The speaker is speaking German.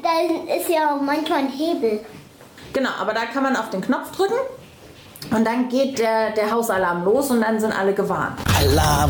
da ist ja manchmal ein Hebel. Genau, aber da kann man auf den Knopf drücken und dann geht der Hausalarm los und dann sind alle gewarnt. Alarm!